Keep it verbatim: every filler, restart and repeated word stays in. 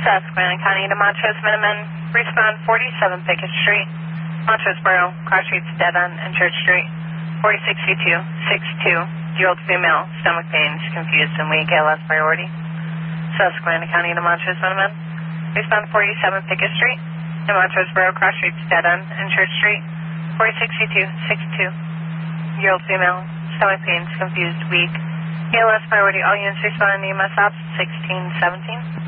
Susquehanna County to Montrose Minutemen. Respond forty-seven Pickett Street, Montrose Borough. Cross streets dead end and Church Street. forty-six C two sixty-two. Year-old female. Stomach pains. Confused and weak. A L S priority. Susquehanna County to Montrose Minutemen. Respond forty-seven Pickett Street, in Montrose Borough. Cross streets dead end and Church Street. forty-six C two sixty-two. Year-old female. Stomach pains. Confused. Weak. A L S priority. All units respond to E M S ops sixteen seventeen.